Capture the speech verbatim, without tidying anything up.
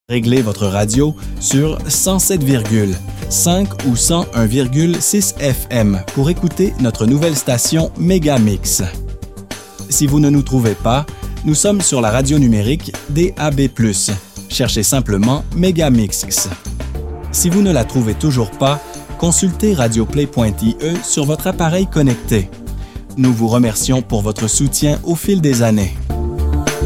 Réglez votre radio sur cent sept virgule cinq ou cent un virgule six F M pour écouter notre nouvelle station Megamix. Si vous ne nous trouvez pas, nous sommes sur la radio numérique D A B plus. Cherchez simplement Megamix. Si vous ne la trouvez toujours pas, consultez radioplay point I E sur votre appareil connecté. Nous vous remercions pour votre soutien au fil des années.